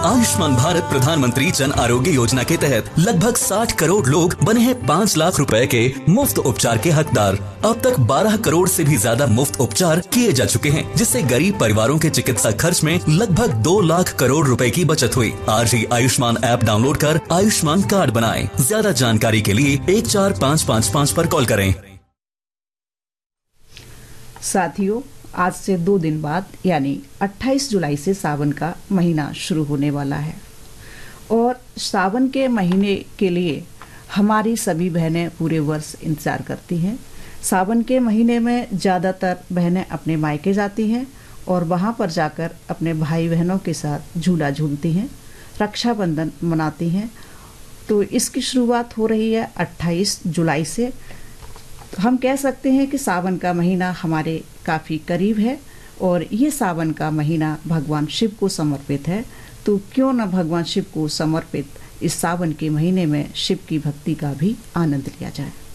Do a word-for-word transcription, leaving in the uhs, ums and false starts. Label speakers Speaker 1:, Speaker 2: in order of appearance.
Speaker 1: आयुष्मान भारत प्रधानमंत्री जन आरोग्य योजना के तहत लगभग साठ करोड़ लोग बने हैं पाँच लाख रुपए के मुफ्त उपचार के हकदार। अब तक बारह करोड़ से भी ज्यादा मुफ्त उपचार किए जा चुके हैं, जिससे गरीब परिवारों के चिकित्सा खर्च में लगभग दो लाख करोड़ रुपए की बचत हुई। आज ही आयुष्मान ऐप डाउनलोड कर आयुष्मान कार्ड बनाएं। ज्यादा जानकारी के लिए एक चार पाँच पाँच पाँच पर कॉल करें।
Speaker 2: साथियों, आज से दो दिन बाद यानी अट्ठाईस जुलाई से सावन का महीना शुरू होने वाला है और सावन के महीने के लिए हमारी सभी बहनें पूरे वर्ष इंतज़ार करती हैं। सावन के महीने में ज़्यादातर बहनें अपने मायके जाती हैं और वहाँ पर जाकर अपने भाई बहनों के साथ झूला झूलती हैं, रक्षाबंधन मनाती हैं। तो इसकी शुरुआत हो रही है अट्ठाईस जुलाई से। हम कह सकते हैं कि सावन का महीना हमारे काफ़ी करीब है और ये सावन का महीना भगवान शिव को समर्पित है। तो क्यों न भगवान शिव को समर्पित इस सावन के महीने में शिव की भक्ति का भी आनंद लिया जाए।